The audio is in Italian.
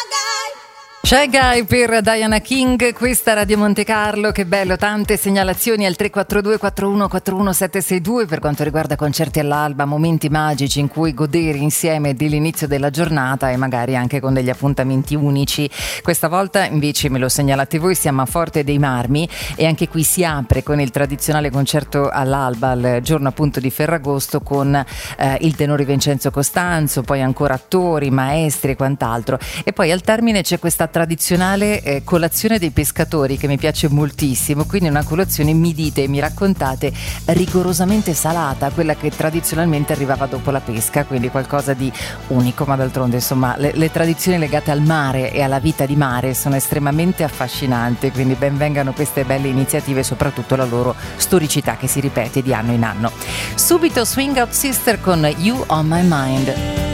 Shy Guy per Diana King, questa Radio Monte Carlo, che bello, tante segnalazioni al 342 4141 762 per quanto riguarda concerti all'alba, momenti magici in cui godere insieme dell'inizio della giornata e magari anche con degli appuntamenti unici. Questa volta invece me lo segnalate voi, siamo a Forte dei Marmi e anche qui si apre con il tradizionale concerto all'alba, il giorno appunto di Ferragosto, con il tenore Vincenzo Costanzo, poi ancora attori, maestri e quant'altro, e poi al termine c'è questa tradizionale colazione dei pescatori che mi piace moltissimo, quindi una colazione, mi dite e mi raccontate, rigorosamente salata, quella che tradizionalmente arrivava dopo la pesca, quindi qualcosa di unico, ma d'altronde insomma le tradizioni legate al mare e alla vita di mare sono estremamente affascinanti, quindi ben vengano queste belle iniziative e soprattutto la loro storicità che si ripete di anno in anno. Subito Swing Out Sister con You On My Mind.